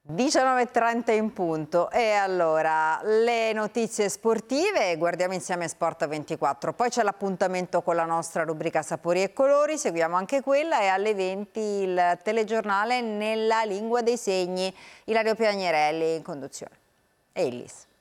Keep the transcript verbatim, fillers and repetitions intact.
diciannove e trenta in punto e allora le notizie sportive, guardiamo insieme Sport ventiquattro, poi c'è l'appuntamento con la nostra rubrica Sapori e Colori, seguiamo anche quella e alle venti il telegiornale nella lingua dei segni, Ilario Piagnarelli in conduzione. Ellis.